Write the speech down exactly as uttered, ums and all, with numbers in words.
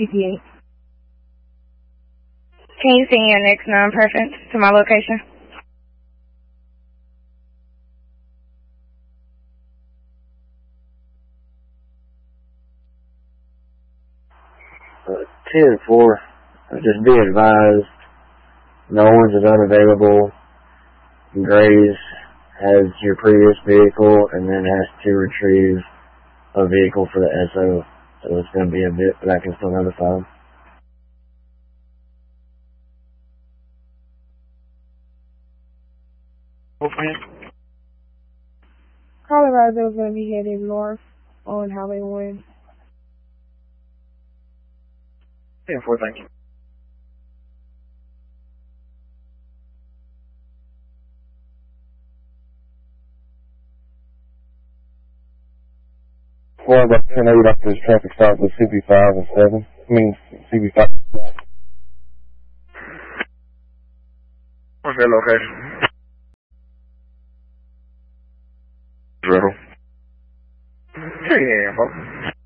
fifty-eight. Can you send your next non-preference to my location? Uh, ten four. Just be advised, no one's is unavailable. Graves has your previous vehicle and then has to retrieve a vehicle for the S O. So it's going to be a bit, but I can still notify them. Colorado is going to be headed north on Hollywood. ten four, thank you. Well, about ten eight after this traffic stop with C B five and seven. I mean, C B five. What's that location? Riddle. Three a m, folks.